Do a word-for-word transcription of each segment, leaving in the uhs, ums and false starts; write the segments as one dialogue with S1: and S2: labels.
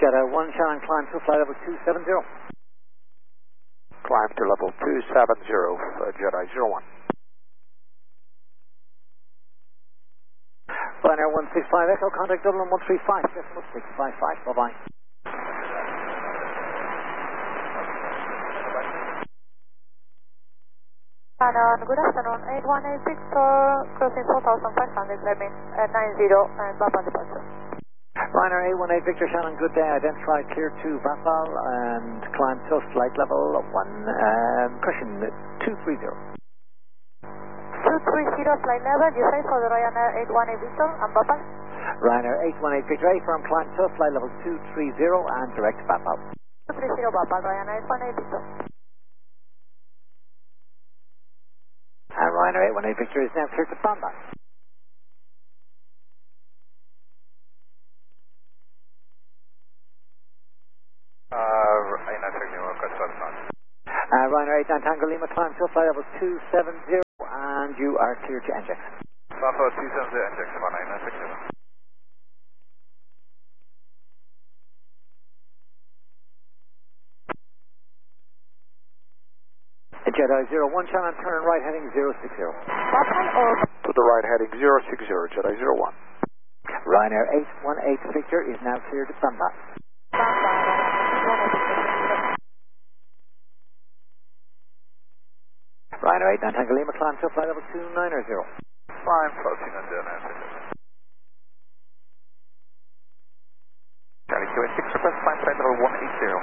S1: Jedi one, Shannon, climb to flight level two seven zero.
S2: Climb to level two seven zero, uh, Jedi zero one.
S1: Ryanair one six five Echo, contact Dublin one three five, decimal six five five, bye-bye.
S3: Shannon, good afternoon, eight one eight Victor, crossing four thousand five hundred, Levin, uh, nine zero, and Papa departure.
S1: Ryanair eight one eight Victor, Shannon, good day, identified clear to Vapal, and climb to flight level one, um, cushion two three zero.
S3: two three zero, flight level, you say for the Ryanair eight one eight Victor, and Papa?
S1: Ryanair eight one eight Victor, A firm, climb to flight level two three zero, and direct Vapal.
S3: two three zero, Papa, Ryanair eight one eight Victor.
S1: And Ryanair eight one eight Victor is now clear to Bamba.
S2: Uh, Ryanair Techno, request flight time.
S1: Uh, Ryanair eight nine Tango Lima, climb to flight level two seven zero, and you are clear to N J X.
S2: Bravo two seven zero, N J X, Ryanair Techno.
S1: Jedi zero one, Shannon, turn right heading zero six zero.
S3: Papa or?
S2: To the right heading zero six zero, Jedi zero one.
S1: Ryanair eight one eight Victor is now clear to Bamba. Ryanair eight nine Tango Lima, climb to flight level two nine zero.
S2: Climb floating on Jedi Techno. Charlie two eight six, request climb flight level one eight zero.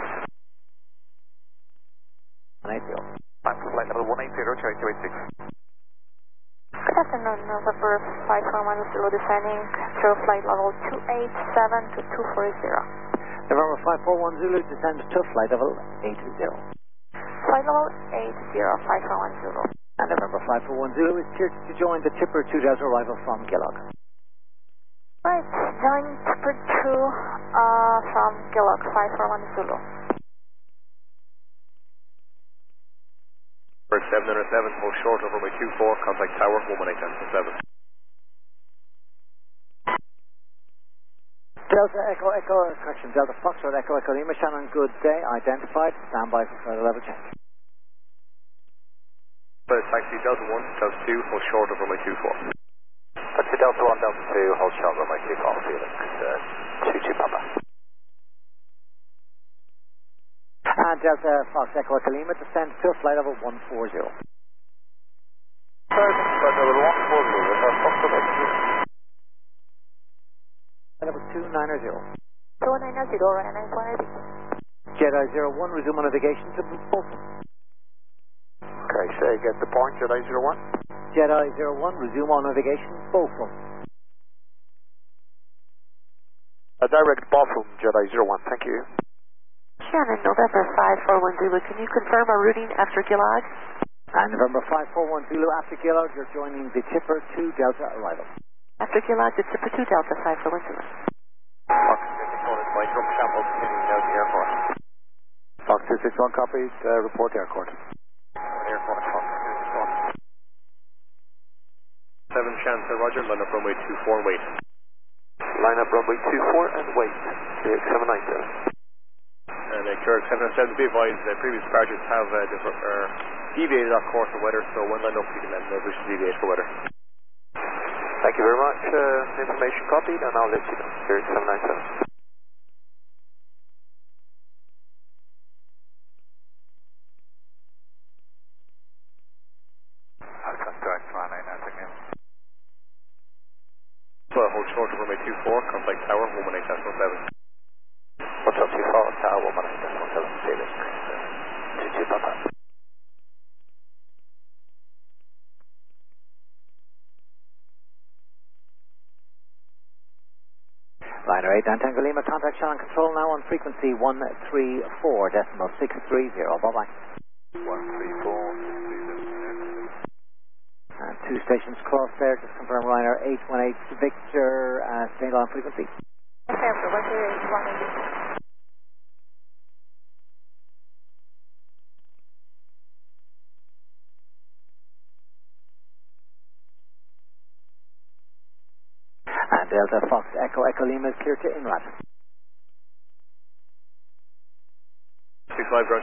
S1: one eight zero.
S2: Climb to flight level one eight zero, Charlie two eight six.
S3: Good afternoon, November five four one zero, descending through flight level two eight seven to two four zero.
S1: November five four one Zulu, descend to flight level eight zero.
S3: Flight level eight zero, five four one zero.
S1: And November five four one Zulu is cleared to join the Tipper two Delta arrival from Gilog.
S3: Right, join Tipper two uh, from Gilog, five four one Zulu.
S2: Bird seven zero seven, hold short over by two four, contact tower one one eight seven.
S1: Delta Echo Echo, correction, Delta Foxtrot Echo Echo Lima, Shannon, good day, identified, standby for further level check.
S2: Bird taxi Delta one, Delta two, hold short over by two four.
S4: Taxi Delta one, Delta two, hold short over by two four, Felix, uh, two two Papa.
S1: And Delta Fox Echo Echo Lima, descend to flight level one four zero.
S4: Flight level one four zero, Delta Foxtrot Echo Lima.
S1: Level two nine zero.
S3: two nine zero, Ryanair eight one eight Victor.
S1: Jedi zero one, resume on navigation to Bolton.
S2: Okay, say get the point, Jedi zero one.
S1: Jedi zero one, resume on navigation, Bolton.
S2: A direct Botham, Jedi zero one, thank you.
S3: Shannon, November five four one Zulu, can you confirm our routing after Gilog?
S1: And November five four one Zulu, after Gilog, you're joining the Tipper two Delta arrival.
S3: After Gilog, the Tipper two Delta, five four one Zulu.
S2: Fox two six one is Mike from Campbell, continuing down the airport. Fox two six one copied, uh, report airport. Airport, Fox two six one. seven Chance, Roger, line up runway two four and wait.
S4: Line up runway two four and wait, K X seven nine seven.
S2: And uh, Kirk seven nine seven, be advised, uh, previous departures have uh, differ, uh, deviated off course for weather, so when lined up, you can let them know if we should deviate for weather.
S4: Thank you very much. Uh, information copied, and I'll let you know. K X seven nine seven.
S2: So hold short over runway two four, contact tower one one eight seven.
S4: Hotel two four, tower one one eight seven, Felix, two two Papa.
S1: Ryanair eight nine Tango Lima, contact Shannon Control now on frequency one three four decimal six three zero. Bye-bye.
S2: one three four, six three zero.
S1: And two stations crossed there, just confirm Ryanair eight one eight Victor, uh, staying on frequency.
S3: Okay, so what is one eight Victor?
S1: And Delta Fox Echo Echo Lima is clear to Inrat.
S2: five ground.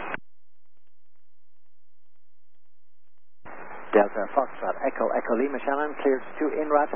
S1: Delta Foxtrot Echo Echo Lima Shannon, cleared to INRAD.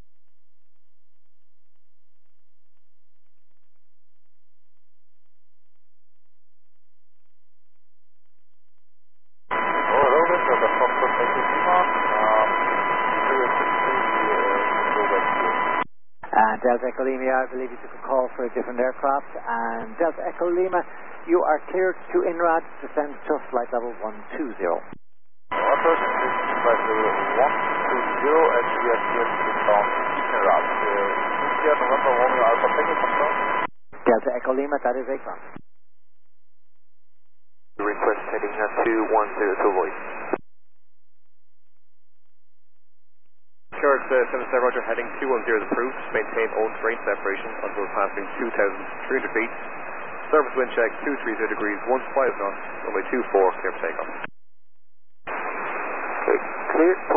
S1: And Delta Echo Lima, I believe you took a call for a different aircraft. And Delta Echo Lima, you are cleared to INRAD, descend to flight level one two zero.
S2: One person, flight level one two zero, and we are cleared to inbound INRAD. India November Romeo Alpha, thank you, confirm.
S1: Delta Echo Lima, that is a confirm.
S4: Request heading at two one zero two voice.
S2: Sure, it's uh, seven seven Roger, heading two one zero is approved. Maintain own terrain separation until passing two thousand three hundred feet. Surface wind check two three zero degrees, one five knots, runway two four, clear for takeoff.
S4: Okay, clear.